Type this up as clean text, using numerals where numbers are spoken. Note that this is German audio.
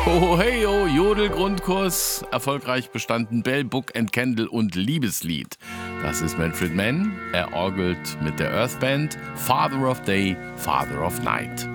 Oh hey oh, Jodel-Grundkurs, erfolgreich bestanden, Bell, Book and Candle und Liebeslied. Das ist Manfred Mann, er orgelt mit der Earth Band, Father of Day, Father of Night.